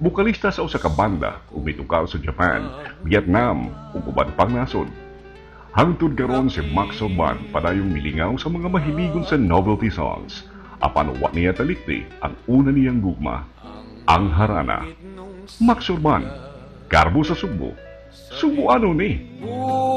Bukalista sa usa ka banda ug mitukaw sa Japan, Vietnam ug uban pang nasod. Hangtod karon si Max Orban padayong milingaw sa mga mahiligon sa novelty songs. Apan wa niya talikdi ang una niyang gugma, ang harana. Max Orban, Karbo sa Sugbo. Subuano ni.